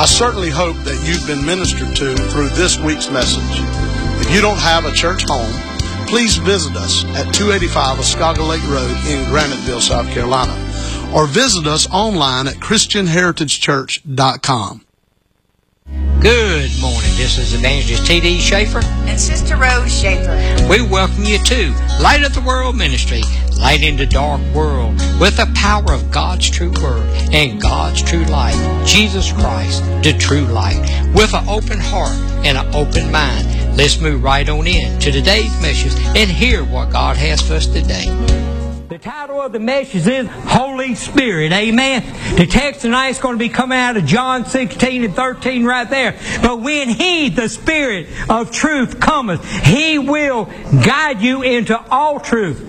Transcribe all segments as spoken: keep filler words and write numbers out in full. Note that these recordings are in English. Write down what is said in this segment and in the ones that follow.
I certainly hope that you've been ministered to through this week's message. If you don't have a church home, please visit us at two eighty-five Oscaga Lake Road in Graniteville, South Carolina, or visit us online at christian heritage church dot com. Good morning. This is Evangelist T D Schaefer and Sister Rose Schaefer. We welcome you to Light of the World Ministry, light in the dark world with the power of God's true word and God's true light, Jesus Christ, the true light, with an open heart and an open mind. Let's move right on in to today's message and hear what God has for us today. The title of the message is Holy Spirit. Amen. The text tonight is going to be coming out of John sixteen and thirteen right there. But when He, the Spirit of truth, cometh, He will guide you into all truth.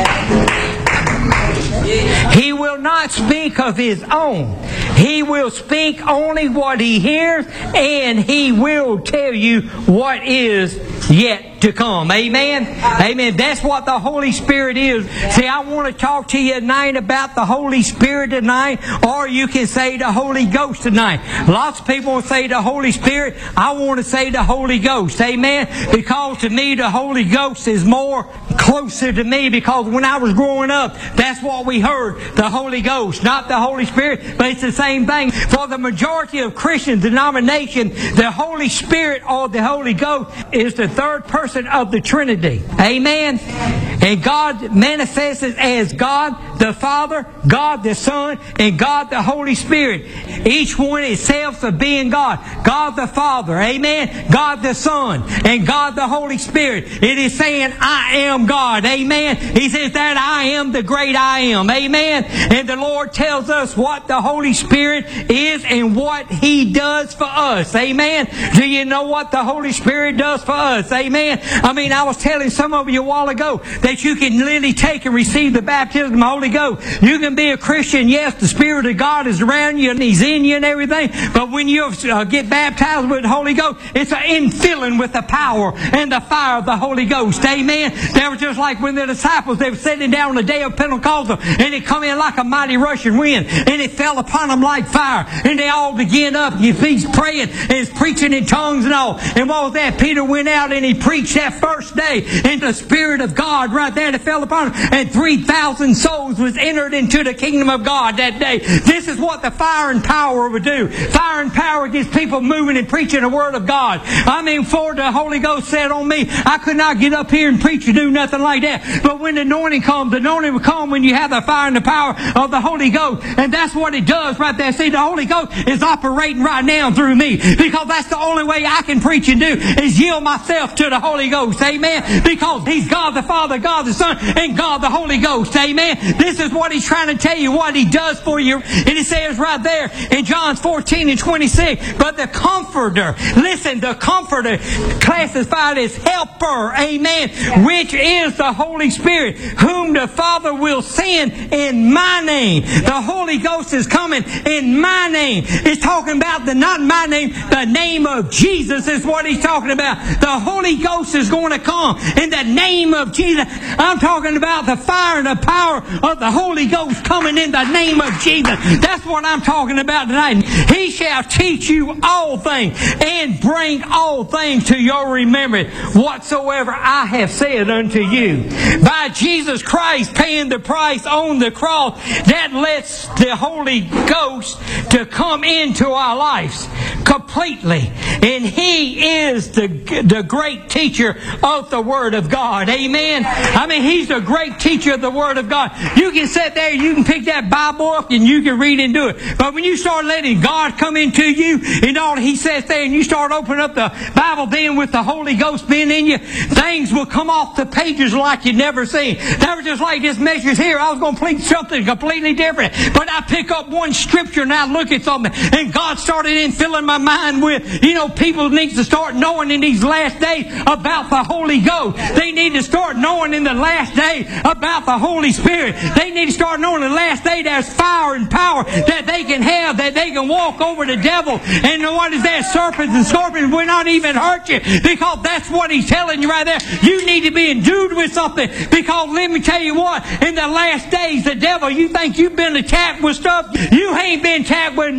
He will not speak of His own. He will speak only what He hears, and He will tell you what is yet to come. Amen? Amen. That's what the Holy Spirit is. See, I want to talk to you tonight about the Holy Spirit tonight, or you can say the Holy Ghost tonight. Lots of people will say the Holy Spirit. I want to say the Holy Ghost. Amen? Because to me, the Holy Ghost is more closer to me, because when I was growing up, that's what we heard, the Holy Ghost. Not the Holy Spirit, but it's the same thing. For the majority of Christian denomination, the Holy Spirit or the Holy Ghost is the third person of the Trinity. Amen? And God manifests as God the Father, God the Son, and God the Holy Spirit. Each one itself of being God. God the Father, amen? God the Son, and God the Holy Spirit. It is saying, I am God, amen? He says that I am the great I am, amen? And the Lord tells us what the Holy Spirit is and what He does for us, amen? Do you know what the Holy Spirit does for us, amen? I mean, I was telling some of you a while ago that you can literally take and receive the baptism of the Holy Ghost. You can be a Christian. Yes, the Spirit of God is around you and He's in you and everything. But when you uh, get baptized with the Holy Ghost, it's an infilling with the power and the fire of the Holy Ghost. Amen. They were just like when the disciples, they were sitting down on the day of Pentecost, and it come in like a mighty rushing wind, and it fell upon them like fire. And they all began up. He's praying and he's preaching in tongues and all. And what was that? Peter went out and he preached that first day, and the Spirit of God right there that fell upon him, and three thousand souls was entered into the kingdom of God that day. This is what the fire and power would do. Fire and power gets people moving and preaching the Word of God. I mean, for the Holy Ghost said on me, I could not get up here and preach or do nothing like that. But when the anointing comes, the anointing will come when you have the fire and the power of the Holy Ghost. And that's what it does right there. See, the Holy Ghost is operating right now through me, because that's the only way I can preach and do is yield myself to the Holy Ghost. Amen. Because He's God the Father, God the Son, and God the Holy Ghost. Amen. This is what He's trying to tell you, what He does for you. And it says right there in John fourteen and twenty-six, but the Comforter, listen, the Comforter classified as helper, amen, which is the Holy Spirit, whom the Father will send in my name. The Holy Ghost is coming in my name. It's talking about the, not my name, the name of Jesus is what He's talking about. The Holy Ghost is going to come in the name of Jesus. I'm talking about the fire and the power of the Holy Ghost coming in the name of Jesus. That's what I'm talking about tonight. He shall teach you all things and bring all things to your remembrance whatsoever I have said unto you. By Jesus Christ paying the price on the cross, that lets the Holy Ghost to come into our lives completely. And He is the, the great teacher of the Word of God. Amen. I mean, He's the great teacher of the Word of God. You can sit there, you can pick that Bible up and you can read and do it. But when you start letting God come into you and all He says there, and you start opening up the Bible then with the Holy Ghost being in you, things will come off the pages like you've never seen. That was just like this message here. I was going to preach something completely different. But I pick up one scripture and I look at something, and God started in filling my mind with, you know, people need to start knowing in these last days about the Holy Ghost. They need to start knowing in the last day about the Holy Spirit. They need to start knowing in the last day there's fire and power that they can have, that they can walk over the devil. And what is that? Serpents and scorpions will not even hurt you, because that's what He's telling you right there. You need to be endued with something, because let me tell you what, in the last days, the devil, you think you've been attacked with stuff, you ain't been attacked with